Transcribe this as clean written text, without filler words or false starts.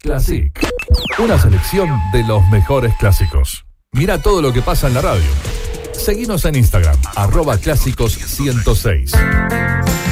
Classic. Una selección de los mejores clásicos. Mira todo lo que pasa en la radio. Seguinos en Instagram, @clásicos106.